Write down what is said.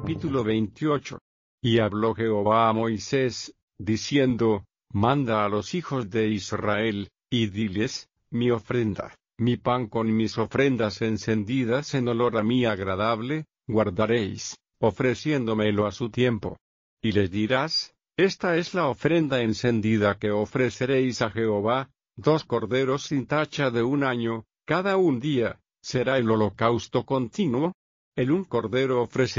Capítulo 28. Y habló Jehová a Moisés, diciendo: Manda a los hijos de Israel, y diles: Mi ofrenda, mi pan con mis ofrendas encendidas en olor a mí agradable, guardaréis, ofreciéndomelo a su tiempo. Y les dirás: Esta es la ofrenda encendida que ofreceréis a Jehová: 2 corderos sin tacha de 1 año, cada un día, será el holocausto continuo. El un cordero ofreceréis